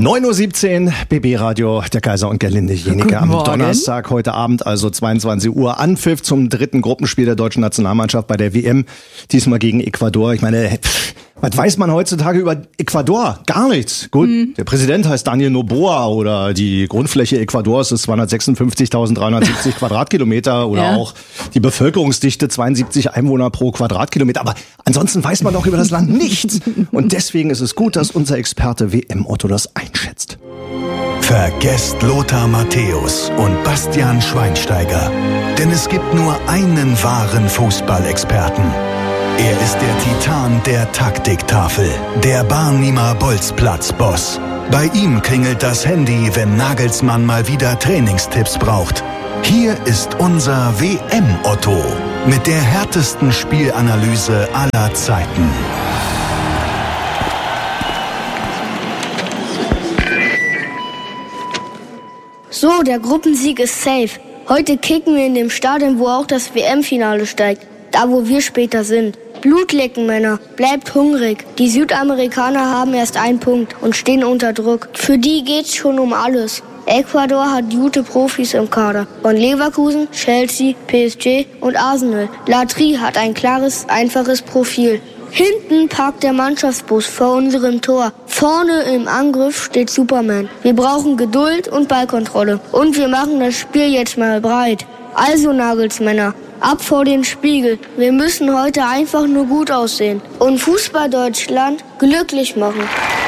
9:17 Uhr, BB Radio, der Kaiser und Gerlinde Jenike am Donnerstag, heute Abend, also 22 Uhr, Anpfiff zum dritten Gruppenspiel der deutschen Nationalmannschaft bei der WM, diesmal gegen Ecuador. Ich meine, was weiß man heutzutage über Ecuador? Gar nichts. Gut, der Präsident heißt Daniel Noboa oder die Grundfläche Ecuadors ist 256.370 Quadratkilometer oder auch die Bevölkerungsdichte 72 Einwohner pro Quadratkilometer. Aber ansonsten weiß man doch über das Land nichts. Und deswegen ist es gut, dass unser Experte WM Otto das einschätzt. Vergesst Lothar Matthäus und Bastian Schweinsteiger. Denn es gibt nur einen wahren Fußballexperten. Er ist der Titan der Taktiktafel, der Barnimer Bolzplatz-Boss. Bei ihm klingelt das Handy, wenn Nagelsmann mal wieder Trainingstipps braucht. Hier ist unser WM-Otto mit der härtesten Spielanalyse aller Zeiten. So, der Gruppensieg ist safe. Heute kicken wir in dem Stadion, wo auch das WM-Finale steigt. Da, wo wir später sind. Blut lecken, Männer. Bleibt hungrig. Die Südamerikaner haben erst einen Punkt und stehen unter Druck. Für die geht's schon um alles. Ecuador hat gute Profis im Kader. Von Leverkusen, Chelsea, PSG und Arsenal. Latri hat ein klares, einfaches Profil. Hinten parkt der Mannschaftsbus vor unserem Tor. Vorne im Angriff steht Superman. Wir brauchen Geduld und Ballkontrolle. Und wir machen das Spiel jetzt mal breit. Also Nagelsmänner, ab vor den Spiegel. Wir müssen heute einfach nur gut aussehen. Und Fußball Deutschland glücklich machen.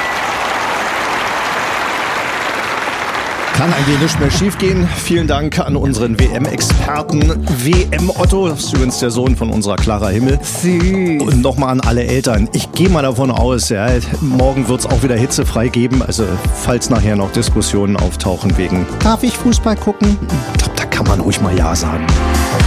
Kann eigentlich nicht mehr schiefgehen. Vielen Dank an unseren WM-Experten. WM Otto, das ist übrigens der Sohn von unserer Clara Himmel. Süß. Und nochmal an alle Eltern. Ich gehe mal davon aus, ja, morgen wird es auch wieder hitzefrei geben. Also falls nachher noch Diskussionen auftauchen wegen, darf ich Fußball gucken? Ich glaube, da kann man ruhig mal Ja sagen.